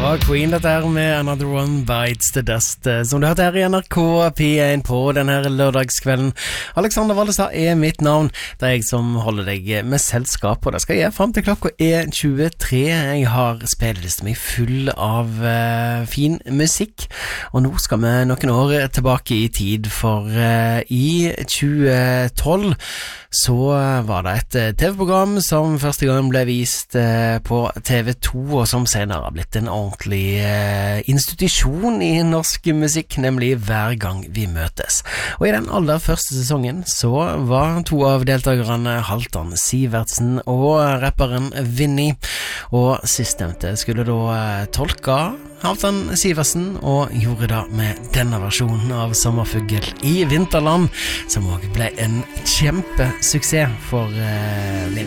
var Queen dette her med Another One Bites the Dust, som du hørte her i NRK P1 på denne lørdagskvelden. Alexander Vallestad mitt navn. Det jeg som holder deg med selskap, og det skal jeg frem til klokka 23. Jeg har spillelisten min full av fin musikk, og nå skal vi noen år tilbake i tid, for i 2012 så var det et TV-program som første gang ble vist på TV2, og som senere har blitt en ordentlig institusjon i norsk musikk, nemlig Hver gang vi møtes. Og i den aller første sesongen så var to av deltakerne Halvdan Sivertsen og rapperen Vinny, og sistnevnte skulle da tolke Halvdan Sivertsen, og gjorde det med denne versjonen av Sommerfugl i Vinterland, som også ble en kjempesuksess for Vinny.